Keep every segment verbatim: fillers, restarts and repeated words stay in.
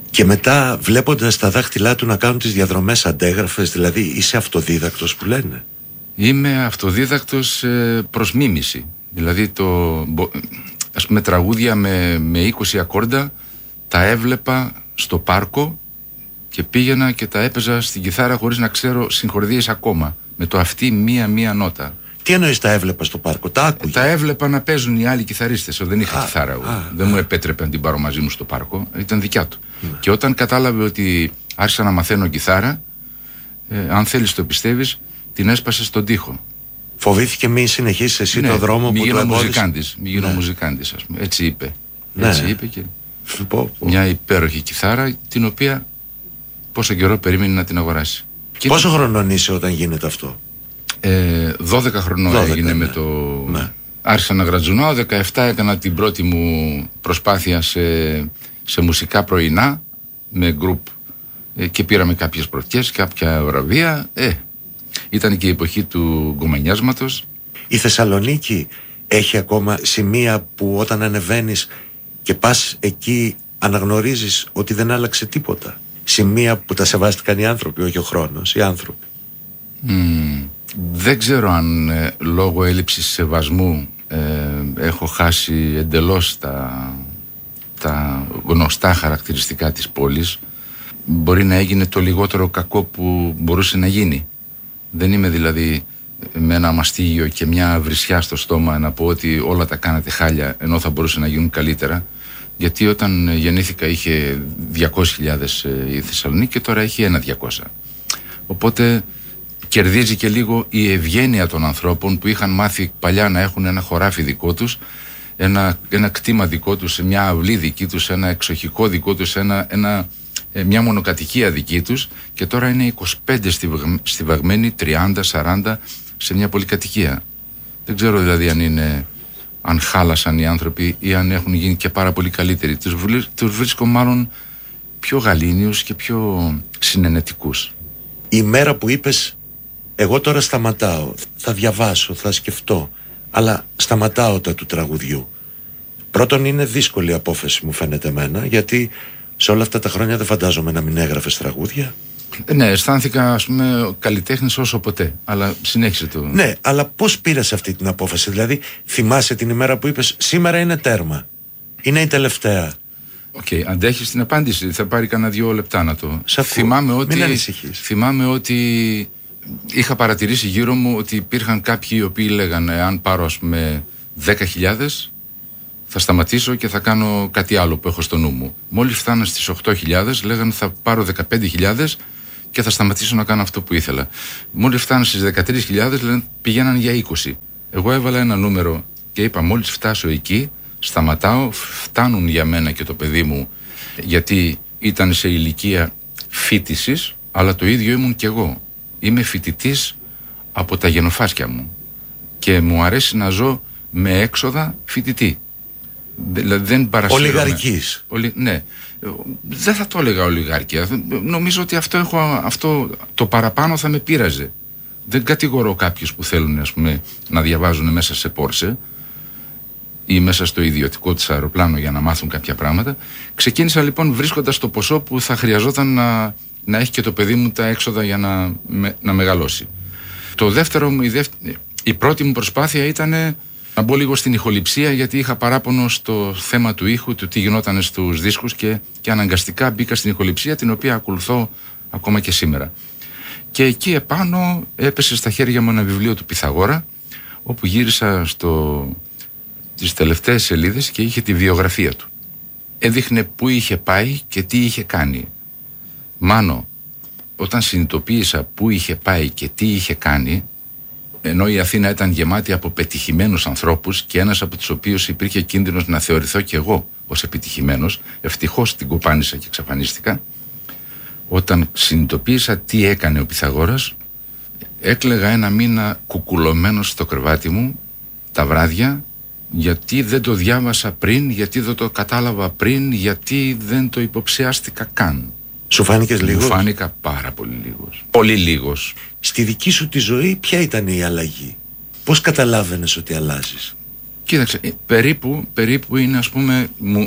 Και μετά βλέποντας τα δάχτυλά του να κάνουν τις διαδρομές αντέγραφες, δηλαδή είσαι αυτοδίδακτος που λένε? Είμαι αυτοδίδακτος ε, προς μίμηση. Δηλαδή το, ας πούμε, τραγούδια με, με είκοσι ακόρντα τα έβλεπα στο πάρκο και πήγαινα και τα έπαιζα στην κιθάρα χωρίς να ξέρω συγχορδίες ακόμα, με το αυτή μία-μία νότα. Τι εννοείς τα έβλεπα στο πάρκο, τα άκουγε? Τα έβλεπα να παίζουν οι άλλοι κιθαρίστες. Δεν είχα α, κιθάρα εγώ. Α, δεν α. μου επέτρεπε να την πάρω μαζί μου στο πάρκο. Ήταν δικιά του. Ναι. Και όταν κατάλαβε ότι άρχισα να μαθαίνω κιθάρα, ε, αν θέλεις το πιστεύεις, την έσπασε στον τοίχο. Φοβήθηκε μη συνεχίσεις εσύ ναι, το δρόμο που του εμπόδισες? Μη γίνω μουζικάντης, ας πούμε. Έτσι είπε. Ναι. Έτσι είπε και πω, πω. Μια υπέροχη κιθάρα, την οποία πόσο καιρό περίμενε να την αγοράσει. Πόσο ήταν... χρονών είσαι όταν γίνεται αυτό? Ε, δώδεκα χρονών δώδεκα, έγινε ναι. με το... Ναι. Άρχισα να γρατζουνάω, δεκαεπτά έκανα την πρώτη μου προσπάθεια σε, σε μουσικά πρωινά με γκρουπ ε, και πήραμε κάποιες πρωτιές, κάποια βραβεία. Ε, ήταν και η εποχή του γκομενιάσματος. Η Θεσσαλονίκη έχει ακόμα σημεία που όταν ανεβαίνεις και πας εκεί αναγνωρίζεις ότι δεν άλλαξε τίποτα? Σημεία που τα σεβάστηκαν οι άνθρωποι, όχι ο χρόνος, οι άνθρωποι. Mm. Δεν ξέρω αν ε, λόγω έλλειψης σεβασμού ε, έχω χάσει εντελώς τα, τα γνωστά χαρακτηριστικά της πόλης. Μπορεί να έγινε το λιγότερο κακό που μπορούσε να γίνει. Δεν είμαι δηλαδή με ένα μαστίγιο και μια βρισιά στο στόμα να πω ότι όλα τα κάνατε χάλια ενώ θα μπορούσε να γίνουν καλύτερα. Γιατί όταν γεννήθηκα είχε διακόσιες χιλιάδες η Θεσσαλονίκη και τώρα έχει ένα διακόσια. Οπότε κερδίζει και λίγο η ευγένεια των ανθρώπων που είχαν μάθει παλιά να έχουν ένα χωράφι δικό τους, ένα, ένα κτήμα δικό τους, μια αυλή δική τους, ένα εξοχικό δικό τους, ένα, ένα, μια μονοκατοικία δική τους, και τώρα είναι είκοσι πέντε στιβαγμένοι, τριάντα, σαράντα σε μια πολυκατοικία. Δεν ξέρω δηλαδή αν είναι... αν χάλασαν οι άνθρωποι ή αν έχουν γίνει και πάρα πολύ καλύτεροι. Τους, τους βρίσκω μάλλον πιο γαλήνιους και πιο συνενετικούς. Η μέρα που είπες εγώ τώρα σταματάω, θα διαβάσω, θα σκεφτώ, αλλά σταματάω τα του τραγουδιού. Πρώτον, είναι δύσκολη απόφαση μου φαίνεται εμένα, γιατί σε όλα αυτά τα χρόνια δεν φαντάζομαι να μην έγραφες τραγούδια. Ναι, αισθάνθηκα ας πούμε καλλιτέχνης όσο ποτέ, αλλά συνέχισε το... Ναι, αλλά πώς πήρες αυτή την απόφαση? Δηλαδή θυμάσαι την ημέρα που είπες σήμερα είναι τέρμα, είναι η τελευταία? Οκ, okay, αντέχεις την απάντηση? Θα πάρει κανένα δύο λεπτά να το... Θυμάμαι ότι, μην ανησυχείς. Θυμάμαι ότι είχα παρατηρήσει γύρω μου ότι υπήρχαν κάποιοι οι οποίοι λέγανε αν πάρω ας πούμε δέκα χιλιάδες θα σταματήσω και θα κάνω κάτι άλλο που έχω στο νου μου. Μόλις φτάνα στις οκτώ χιλιάδες λέγανε θα πάρω δεκαπέντε χιλιάδες και θα σταματήσω να κάνω αυτό που ήθελα. Μόλις φτάνα στις δεκατρείς χιλιάδες λένε πηγαίναν για είκοσι. Εγώ έβαλα ένα νούμερο και είπα μόλις φτάσω εκεί σταματάω, φτάνουν για μένα και το παιδί μου, γιατί ήταν σε ηλικία φοιτησης, αλλά το ίδιο ήμουν κι εγώ. Είμαι φοιτητής από τα γενοφάσκια μου και μου αρέσει να ζω με έξοδα φοιτητή. Δηλαδή δεν παρασύρομαι. Ολιγαρκής. Ολι... Ναι. Δεν θα το έλεγα ολιγαρκία. Νομίζω ότι αυτό, έχω, αυτό το παραπάνω θα με πείραζε. Δεν κατηγορώ κάποιους που θέλουν ας πούμε, να διαβάζουν μέσα σε Πόρσε ή μέσα στο ιδιωτικό της αεροπλάνο για να μάθουν κάποια πράγματα. Ξεκίνησα λοιπόν βρίσκοντας το ποσό που θα χρειαζόταν να, να έχει και το παιδί μου τα έξοδα για να, με, να μεγαλώσει. Το δεύτερο μου, η, δεύτερη, η πρώτη μου προσπάθεια ήταν να μπω λίγο στην ηχοληψία, γιατί είχα παράπονο στο θέμα του ήχου, του τι γινόταν στους δίσκους και, και αναγκαστικά μπήκα στην ηχοληψία, την οποία ακολουθώ ακόμα και σήμερα. Και εκεί επάνω έπεσε στα χέρια μου ένα βιβλίο του Πυθαγόρα, όπου γύρισα στο, τις τελευταίες σελίδες και είχε τη βιογραφία του. Έδειχνε πού είχε πάει και τι είχε κάνει. Μάνο, όταν συνειδητοποίησα πού είχε πάει και τι είχε κάνει, ενώ η Αθήνα ήταν γεμάτη από πετυχημένους ανθρώπους και ένας από τους οποίους υπήρχε κίνδυνος να θεωρηθώ και εγώ ως επιτυχημένος, ευτυχώς την κοπάνισα και εξαφανίστηκα, όταν συνειδητοποίησα τι έκανε ο Πυθαγόρας, έκλαιγα ένα μήνα κουκουλωμένος στο κρεβάτι μου τα βράδια, γιατί δεν το διάβασα πριν, γιατί δεν το κατάλαβα πριν, γιατί δεν το υποψιάστηκα καν. Σου φάνηκες λίγος? Μου φάνηκα πάρα πολύ λίγος. Πολύ λίγος. Στη δική σου τη ζωή ποια ήταν η αλλαγή? Πώς καταλάβαινες ότι αλλάζεις? Κοίταξε, περίπου, περίπου είναι ας πούμε, μου,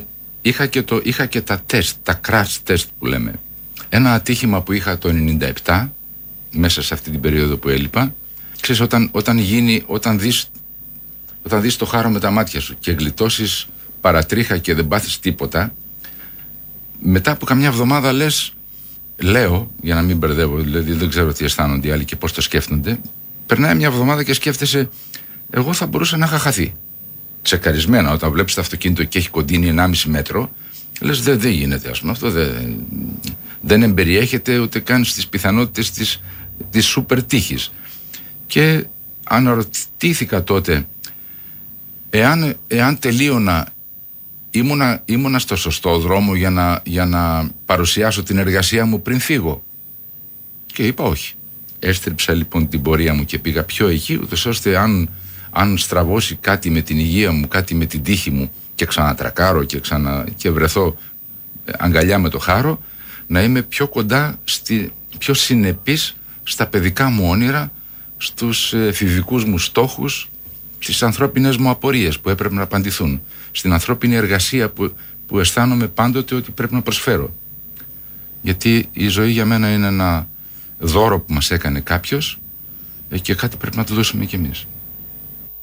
είχα και, το, είχα και τα τεστ, τα crash test που λέμε. Ένα ατύχημα που είχα το ενενήντα επτά, μέσα σε αυτή την περίοδο που έλειπα, ξέρεις, όταν, όταν, γίνει, όταν, δεις, όταν δεις το χάρο με τα μάτια σου και γλιτώσεις παρατρίχα και δεν πάθεις τίποτα, μετά από καμιά εβδομάδα λες, λέω, για να μην μπερδεύω, δηλαδή δεν ξέρω τι αισθάνονται οι άλλοι και πώς το σκέφτονται, περνάει μια εβδομάδα και σκέφτεσαι, εγώ θα μπορούσα να είχα χαθεί. Τσεκαρισμένα, όταν βλέπεις το αυτοκίνητο και έχει κοντίνει ενάμιση μέτρο, λες δεν δε γίνεται, ας πούμε, αυτό δεν, δεν εμπεριέχεται ούτε καν στις πιθανότητες της, της σούπερ τύχης. Και αναρωτήθηκα τότε, εάν, εάν τελείωνα, ήμουνα, ήμουνα στο σωστό δρόμο για να, για να παρουσιάσω την εργασία μου πριν φύγω. Και είπα όχι. Έστριψα λοιπόν την πορεία μου και πήγα πιο εκεί, ούτως ώστε αν, αν στραβώσει κάτι με την υγεία μου, κάτι με την τύχη μου και ξανατρακάρω και, ξανα, και βρεθώ αγκαλιά με το χάρο, να είμαι πιο κοντά, στη, πιο συνεπής στα παιδικά μου όνειρα, στους εφηβικούς μου στόχους, στις ανθρώπινες μου απορίες που έπρεπε να απαντηθούν, στην ανθρώπινη εργασία που, που αισθάνομαι πάντοτε ότι πρέπει να προσφέρω. Γιατί η ζωή για μένα είναι ένα δώρο που μας έκανε κάποιος και κάτι πρέπει να το δώσουμε κι εμείς.